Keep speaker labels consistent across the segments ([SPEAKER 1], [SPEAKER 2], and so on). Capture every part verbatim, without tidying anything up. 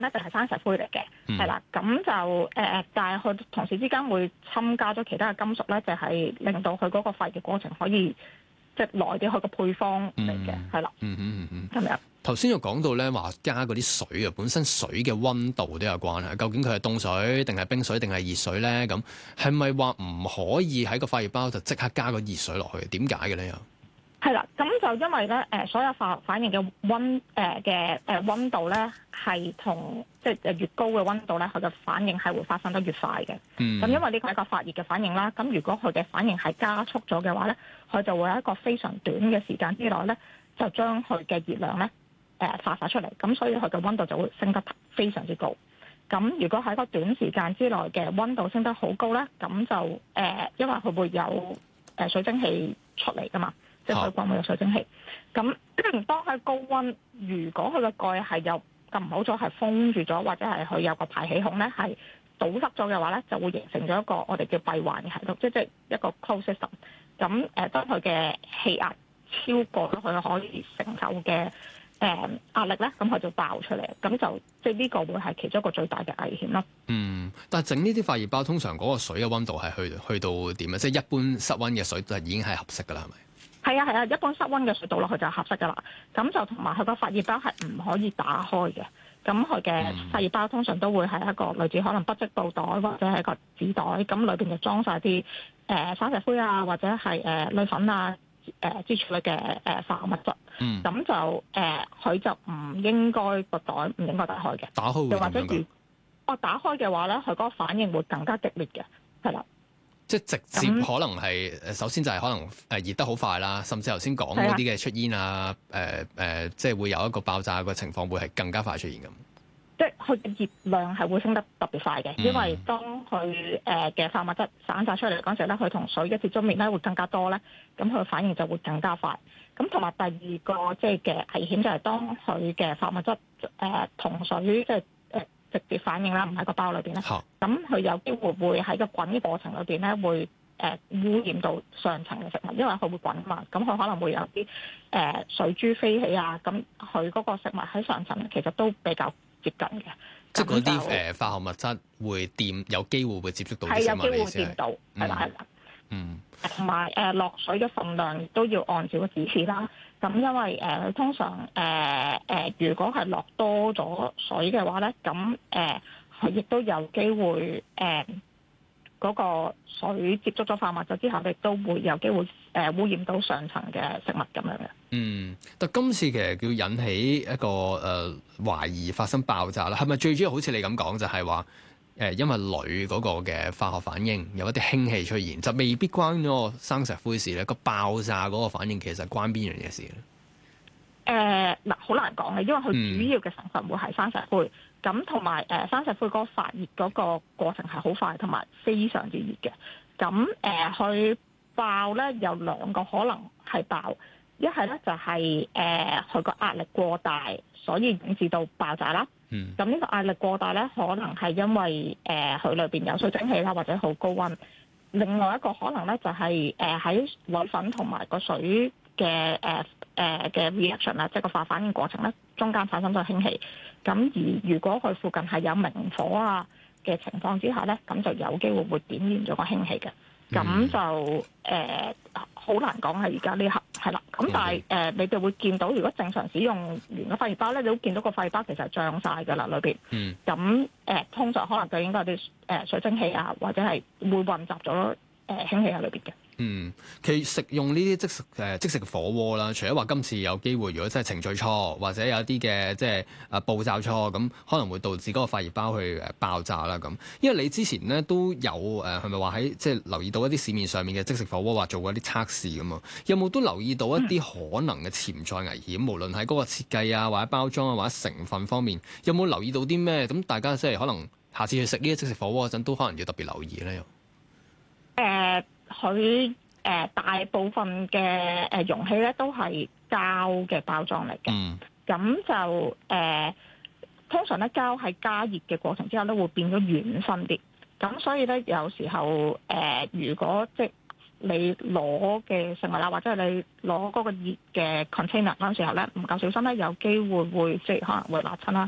[SPEAKER 1] 咧就係生石灰嚟嘅，係啦、嗯，咁就誒、呃，但係佢同時之間會侵加咗其他嘅金屬咧，就係、是、令到佢嗰個發熱過程可以即係耐啲，佢個配方嚟嘅，係啦、
[SPEAKER 2] 嗯，嗯嗯嗯嗯，
[SPEAKER 1] 係咪啊？
[SPEAKER 2] 頭先又講到咧話加嗰啲水啊，本身水嘅溫度都有關係，究竟佢係凍水定係冰水定係熱水咧？咁係咪話唔可以喺個發熱包就即刻加個熱水落去？點解嘅咧又？
[SPEAKER 1] 係啦，咁就因為咧，誒所有化學反應嘅溫誒嘅誒溫度咧，係同即係誒越高嘅溫度咧，佢嘅反應係會發生得越快嘅。咁、嗯、因為呢個係一個發熱嘅反應啦，咁如果佢嘅反應係加速咗嘅話咧，佢就會喺一個非常短嘅時間之內咧，就將佢嘅熱量咧誒發晒出嚟，咁所以佢嘅溫度就會升得非常之高。咁如果喺個短時間之內嘅溫度升得好高咧，咁就誒、呃、因為佢會有誒水蒸氣出嚟噶嘛。即係水滾會有水蒸氣，咁當佢高溫，如果佢個蓋係有咁唔好彩係封住咗，或者係佢有個排氣孔咧係堵塞咗嘅話咧，就會形成咗一個我哋叫閉環嘅系統，即係即係一個 closed system。咁誒，當佢嘅氣壓超過咗佢可以承受嘅誒壓力咧，咁佢就爆出嚟，咁就即係呢個會係其中一個最大嘅危險咯。
[SPEAKER 2] 嗯，但係整呢啲發熱包，通常嗰個水嘅溫度係去去到點啊？即係一般室溫嘅水就已經係合適㗎啦，係咪？
[SPEAKER 1] 係啊係啊，一般室溫嘅水倒落去就合適噶啦。咁就同埋佢個發熱包係唔可以打開嘅。咁佢嘅發熱包通常都會係一個類似可能不織布袋或者係一個紙袋，咁裏邊就裝晒啲誒生石灰啊，或者係誒鋁粉啊、誒之類嘅誒化學物質。嗯。咁就誒，佢、呃、就唔應該個袋唔應該打開嘅。
[SPEAKER 2] 打開會點樣？又或者如
[SPEAKER 1] 我打開嘅話咧，佢嗰個反應會更加激烈嘅，係啦。
[SPEAKER 2] 即係直接可能係誒，首先就係可能誒熱得好快啦，甚至頭先講嗰啲嘅出煙啊，誒誒、呃呃，即係會有一個爆炸嘅情況，會係更加快出現咁。
[SPEAKER 1] 即係佢嘅熱量係會升得特別快嘅，因為當佢誒嘅化物質散晒出嚟嗰陣時咧，佢同水嘅接觸面咧會更加多咧，咁佢嘅反應就會更加快。咁同埋第二個即係嘅危險就係當佢嘅化物質誒同水即係誒直接反應啦，唔喺個包裏邊咧，咁佢好有機會會喺個滾嘅過程裏邊咧，會誒、呃、污染到上層嘅食物，因為佢會滾嘛，咁佢可能會有啲誒、呃、水珠飛起啊，咁佢嗰個食物喺上層其實都比較接近嘅。
[SPEAKER 2] 即係嗰啲誒化學物質會掂，有機會會接觸到啲食物，
[SPEAKER 1] 係有機會掂到，係啦係啦。嗯，同埋誒落水嘅份量都要按照個指示啦。咁因為誒、呃、通常誒誒、呃呃，如果係落多咗水嘅話咧，咁誒佢亦都有機會誒嗰、呃那個水接觸咗化物質之後，亦都會有機會誒、呃、污染到上層嘅食物咁樣嘅。
[SPEAKER 2] 嗯，但今次其實叫引起一個誒、呃、懷疑發生爆炸啦，係咪最主要好似你咁講，就係話誒因為鋁嗰個嘅化學反應有一啲氫氣出現，就未必關咗個生石灰事咧。個爆炸嗰個反應其實關邊樣嘢事咧？誒
[SPEAKER 1] 嗱、呃，好難講嘅，因為佢主要嘅成分會係生石灰，咁同埋誒生石灰嗰個發熱嗰個過程係好快，同埋非常之熱嘅。咁誒佢爆咧有兩個可能係爆。一係咧就係誒佢個壓力過大，所以引致到爆炸啦。嗯。咁呢個壓力過大咧，可能係因為誒佢裏邊有水蒸氣啦，或者好高溫。另外一個可能咧就係誒喺鋁粉同埋個水嘅誒誒嘅 reaction 啦，即係個化反應過程咧，中間發生咗氫氣。咁而如果佢附近係有明火啊嘅情況之下咧，咁就有機會會點燃咗個氫氣嘅。咁、嗯、就誒好、呃、難講係而家呢刻係啦。咁但係誒、呃、你哋會見到，如果正常使用完個發熱包咧，你都見到個發熱包其實係脹晒㗎啦裏邊。嗯。咁誒、呃、通常可能就應該有啲誒水蒸氣啊，或者係會混雜咗誒氫氣喺裏邊嘅。
[SPEAKER 2] 嗯，其實食用呢啲即食誒、呃、即食火鍋啦，除咗話今次有機會，如果真係程序錯，或者有一啲嘅即係啊步驟錯，咁可能會導致嗰個發熱包去誒爆炸啦咁。因為你之前咧都有誒係咪話喺即係留意到一啲市面上面嘅即食火鍋話做過一啲測試咁啊？有冇都留意到一啲可能嘅潛在危險？嗯、無論喺嗰個設計啊，或者包裝啊，或者成分方面，有冇留意到啲咩？咁大家即係可能下次去食呢啲即食火鍋嗰陣，都可能要特別留意咧。又誒、
[SPEAKER 1] 呃。佢誒、呃、大部分嘅誒、呃、容器咧都係膠嘅包裝嚟嘅，咁、嗯、就誒、呃、通常咧膠喺加熱嘅過程之後咧會變咗軟身啲，咁所以咧有時候誒、呃、如果即係你攞嘅食物啦，或者係你攞嗰個熱嘅 container 嗰陣時候咧唔夠小心咧，有機會會即係可能會辣親啦。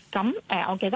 [SPEAKER 1] 咁誒、呃，我記得。